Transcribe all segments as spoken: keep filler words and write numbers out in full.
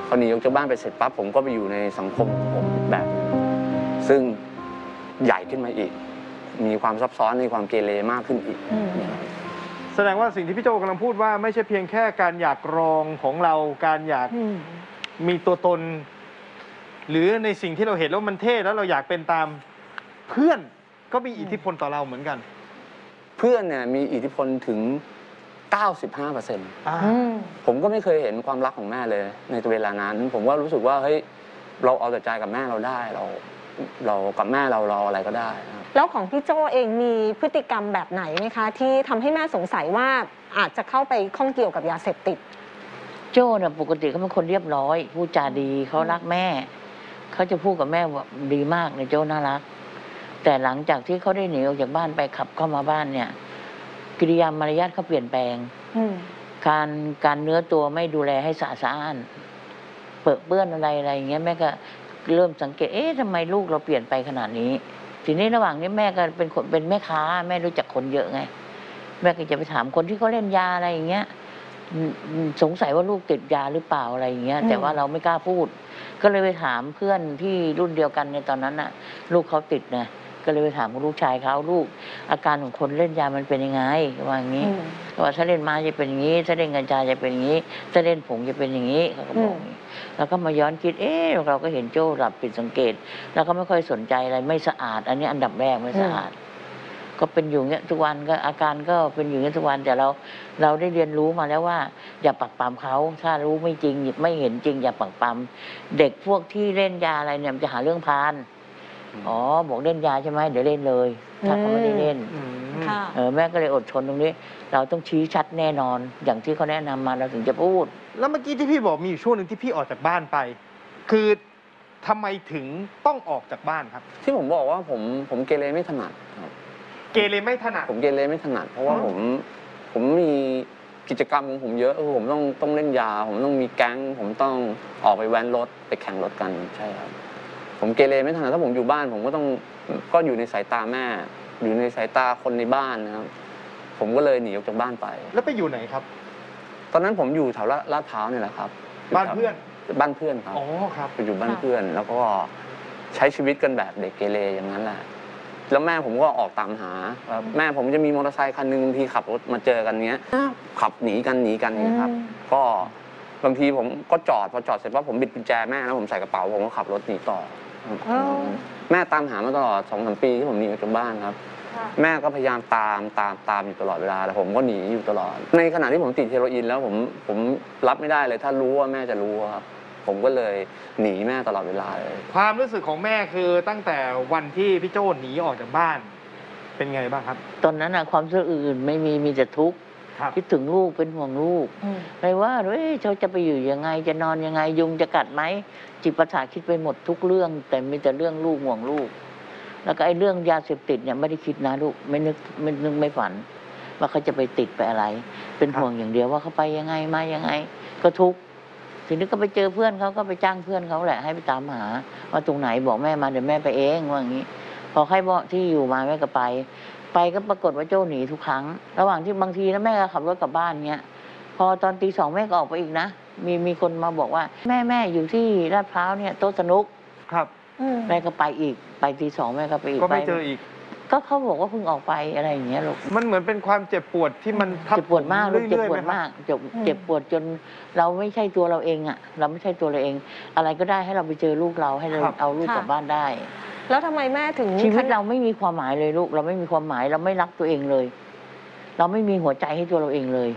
พอหนีออกจากบ้านไปเสร็จปั๊บผมก็ไปอยู่ในสังคมของผมแบบนึงซึ่งใหญ่ขึ้นมาอีกมีความซับซ้อนในความเกเรมากขึ้นอีกแสดงว่าสิ่งที่พี่โจกำลังพูดว่าไม่ใช่เพียงแค่การอยากรองของเราการอยากมีตัวตนหรือในสิ่งที่เราเห็นแล้วมันเท่แล้วเราอยากเป็นตามเพื่อนก็มีอิทธิพลต่อเราเหมือนกันเพื่อนเนี่ยมีอิทธิพลถึง เก้าสิบห้าเปอร์เซ็นต์ ผมก็ไม่เคยเห็นความรักของแม่เลยในเวลานั้นผมก็รู้สึกว่าเฮ้ยเราเอาแต่ใจกับแม่เราได้เราเรากับแม่เราเราอะไรก็ได้แล้วของพี่โจเองมีพฤติกรรมแบบไหนไหมคะที่ทำให้แม่สงสัยว่าอาจจะเข้าไปข้องเกี่ยวกับยาเสพติดโจเนี่ยปกติเขาเป็นคนเรียบร้อยพูดจาดีเขารักแม่เขาจะพูดกับแม่ว่าดีมากเลยโจน่ารักแต่หลังจากที่เขาได้หนีออกจากบ้านไปขับเข้ามาบ้านเนี่ยกิริยามารยาทเขาเปลี่ยนแปลงการการเนื้อตัวไม่ดูแลให้สะอาดเปื้อนเปื้อนอะไรอะไรอย่างเงี้ยแม่ก็เริ่มสังเกตเอ๊ะทำไมลูกเราเปลี่ยนไปขนาดนี้ทีนี้ระหว่างนี้แม่ก็เป็นคนเป็นแม่ค้าแม่รู้จักคนเยอะไงแม่ก็จะไปถามคนที่เขาเล่นยาอะไรอย่างเงี้ยสงสัยว่าลูกติดยาหรือเปล่าอะไรอย่างเงี้ยแต่ว่าเราไม่กล้าพูดก็เลยไปถามเพื่อนที่รุ่นเดียวกันในตอนนั้นน่ะลูกเขาติดนะก็เลยไปถามลูกชายเขาลูกอาการของคนเล่นยามันเป็นยังไงว่าอย่างนี้ว่าถ้าเล่นมาจะเป็นอย่างนี้ถ้าเล่นกัญชาจะเป็นอย่างนี้ถ้าเล่นผงจะเป็นอย่างนี้เขาก็บอกอย่างนี้แล้วก็มาย้อนคิดเอ๊ะเราก็เห็นโจ้หลับผิดสังเกตแล้วก็ไม่ค่อยสนใจอะไรไม่สะอาดอันนี้อันดับแรกไม่สะอาดก็เป็นอยู่เงี้ยทุกวันก็อาการก็เป็นอยู่เงี้ยทุกวันแต่เราเราได้เรียนรู้มาแล้วว่าอย่าปักปั๊มเขาถ้ารู้ไม่จริงไม่เห็นจริงอย่าปักปั๊มเด็กพวกที่เล่นยาอะไรเนี่ยจะหาเรื่องพานอ๋อบอกเล่นยาใช่ไหมเดี๋ยวเล่นเลยถ้าเขาไม่ได้เล่นเออแม่ก็เลยอดทนตรงนี้เราต้องชี้ชัดแน่นอนอย่างที่เขาแนะนำมาเราถึงจะพูดแล้วเมื่อกี้ที่พี่บอกมีอยู่ช่วงหนึ่งที่พี่ออกจากบ้านไปคือทำไมถึงต้องออกจากบ้านครับที่ผมบอกว่าผมผมเกเรไม่ถนัดครับเกเรไม่ถนัดผมเกเรไม่ถนัดเพราะว่าผมผมมีกิจกรรมของผมเยอะผมต้องต้องเล่นยาผมต้องมีแก๊งผมต้องออกไปแว้นรถไปแข่งรถกันใช่ครับผมเกเรไม่ถนัดถ้าผมอยู่บ้านผมก็ต้องก็อยู่ในสายตาแม่อยู่ในสายตาคนในบ้านนะครับผมก็เลยหนีออกจากบ้านไปแล้วไปอยู่ไหนครับตอนนั้นผมอยู่แถวลาดพร้าวนี่แหละครับบ้านเพื่อนบ้านเพื่อนครับอ๋อครับไปอยู่บ้านเพื่อนแล้วก็ใช้ชีวิตกันแบบเด็กเกเรอย่างนั้นแหละแล้วแม่ผมก็ออกตามหาแม่ผมจะมีมอเตอร์ไซค์คันหนึ่งบางทีขับรถมาเจอกันเนี้ยขับหนีกันหนีกันนี่ครับก็บางทีผมก็จอดพอจอดเสร็จว่าผมบิดกุญแจแม่แล้วผมใส่กระเป๋าผมก็ขับรถหนีต่อแม่ตามหามาตลอดสองสามปีที่ผมหนีออกจากบ้านครับแม่ก็พยายามตามตามตามอยู่ตลอดเวลาแต่ผมก็หนีอยู่ตลอดในขณะที่ผมติดเฮโรอีนแล้วผมผมรับไม่ได้เลยถ้ารู้ว่าแม่จะรู้ครับผมก็เลยหนีแม่ตลอดเวลาเลยความรู้สึกของแม่คือตั้งแต่วันที่พี่โจ้หนีออกจากบ้านเป็นไงบ้างครับตอนนั้นอะความรู้สึกอื่นไม่มีมีแต่ทุกข์คิดถึงลูกเป็นห่วงลูกไม่ว่าเฮ้ยเขาจะไปอยู่ยังไงจะนอนยังไงยุงจะกัดไหมจิตประสาทคิดไปหมดทุกเรื่องแต่มีแต่เรื่องลูกห่วงลูกแล้วก็ไอ้เรื่องยาเสพติดเนี่ยไม่ได้คิดนะลูกไม่นึกไม่นึกไม่ฝันว่าเขาจะไปติดไปอะไรเป็นห่วงอย่างเดียวว่าเขาไปยังไงมายังไงก็ทุกข์ทีนี้ก็ไปเจอเพื่อนเขาก็ไปจ้างเพื่อนเขาแหละให้ไปตามหาว่าตรงไหนบอกแม่มาเดี๋ยวแม่ไปเองว่าอย่างนี้พอให้บอกที่อยู่มาแม่ก็ไปไปก็ปรากฏว่าโจ้หนีทุกครั้งระหว่างที่บางทีแล้วแม่ก็ขับรถกลับบ้านเงี้ยพอตอนตีสองแม่ก็ออกไปอีกนะมีมีคนมาบอกว่าแม่แม่อยู่ที่ลาดพร้าวเนี่ยโต๊ะสนุกครับแม่ก็ไปอีกไปตีสองแม่ก็ไปอีกก็ไม่เจออีกก็เขาบอกว่าเพิ่งออกไปอะไรอย่างเงี้ยลูกมันเหมือนเป็นความเจ็บปวดที่มันเจ็บปวดมากลูกเจ็บปวดมากเจ็บเจ็บปวดจนเราไม่ใช่ตัวเราเองอ่ะเราไม่ใช่ตัวเราเองอะไรก็ได้ให้เราไปเจอลูกเราให้เราเอาลูกกลับบ้านได้แล้วทำไมแม่ถึงชีวิตเราไม่มีความหมายเลยลูกเราไม่มีความหมายเราไม่รักตัวเองเลยเราไม่มีหัวใจให้ตัวเราเองเลย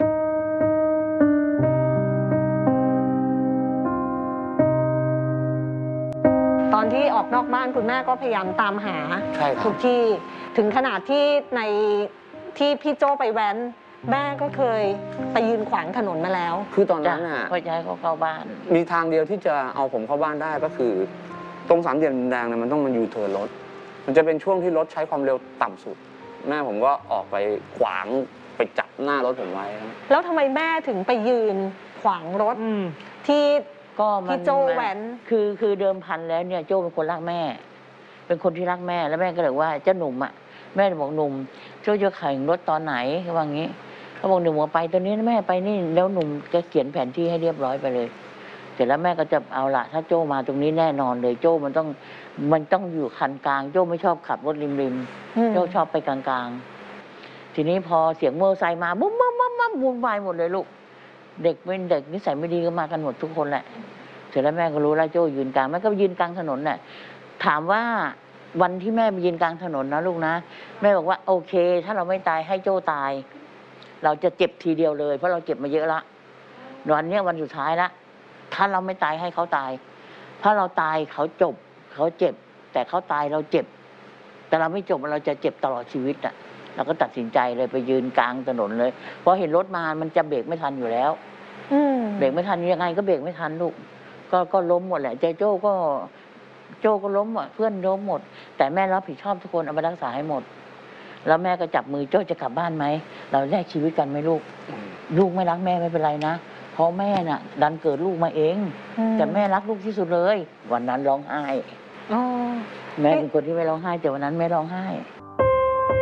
ตอนที่ออกนอกบ้านคุณแม่ก็พยายามตามหาทุกที่ถึงขนาดที่ในที่พี่โจ้ไปแว้นแม่ก็เคยไปยืนขวางถนนมาแล้วคือตอนนั้นน่ะพอจะให้เขาเข้าบ้านมีทางเดียวที่จะเอาผมเข้าบ้านได้ก็คือตรงสามเหลี่ยมดินแดงเนี่ยมันต้องมายูเทิร์นรถมันจะเป็นช่วงที่รถใช้ความเร็วต่ำสุดแม่ผมก็ออกไปขวางไปจับหน้ารถผมไว้แล้วทำไมแม่ถึงไปยืนขวางรถที่ก็พี่โจ้แว้นคือคือเดิมพันแล้วเนี่ยโจ้เป็นคนรักแม่เป็นคนที่รักแม่แล้วแม่ก็เลยว่าเจ้าหนุ่มอ่ะแม่บอกหนุ่มโจ้จะแข่งรถตอนไหนเขาว่างี้เขาบอกหนุ่มว่าไปตอนนี้แม่ไปนี่แล้วหนุ่มจะเขียนแผนที่ให้เรียบร้อยไปเลยร็จแล้วแม่ก็จะเอาละถ้าโจ้มาตรงนี้แน่นอนเลยโจ้มันต้องมันต้องอยู่คันกลางโจ้ไม่ชอบขับรถริมริมโจ้ชอบไปกลางๆทีนี้พอเสียงมอเตอร์ไซค์มาบุ้มบ้มบ้มบ้มวุ่นวายหมดเลยลูกเด็กเป็นเด็กนิสัยไม่ดีก็มากันหมดทุกคนแหละเสร็จแล้วแม่ก็รู้แล้วโจ้ยืนกลางแม่ก็ยืนกลางถนนน่ะถามว่าวันที่แม่ไปยืนกลางถนนนะลูกนะแม่บอกว่าโอเคถ้าเราไม่ตายให้โจ้ตายเราจะเจ็บทีเดียวเลยเพราะเราเจ็บมาเยอะละวันนี้วันสุดท้ายละถ้าเราไม่ตายให้เขาตายถ้าเราตายเขาจบเขาเจ็บแต่เขาตายเราเจ็บแต่เราไม่จบเราจะเจ็บตลอดชีวิตอ่ะเราก็ตัดสินใจเลยไปยืนกลางถนนเลยเพราะเห็นรถมามันจะเบรกไม่ทันอยู่แล้วเบรกไม่ทันยังไงก็เบรกไม่ทันลูกก็ก็ล้มหมดแหละเจโจ้ก็โจ้ก็ล้มหมดเพื่อนล้มหมดแต่แม่รับผิดชอบทุกคนเอาไปรักษาให้หมดแล้วแม่ก็จับมือโจ้จะกลับบ้านไหมเราแลกชีวิตกันไหมลูกลูกไม่รักแม่ไม่เป็นไรนะเพราะแม่น่ะดันเกิดลูกมาเองแต่แม่รักลูกที่สุดเลยวันนั้นร้องไห้แม่เป็นคนที่ไม่ร้องไห้แต่วันนั้นแม่ร้องไห้